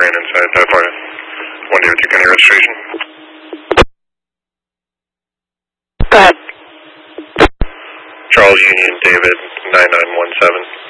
ran inside. That's why 102 County registration. Go ahead. Charles Union David 9917.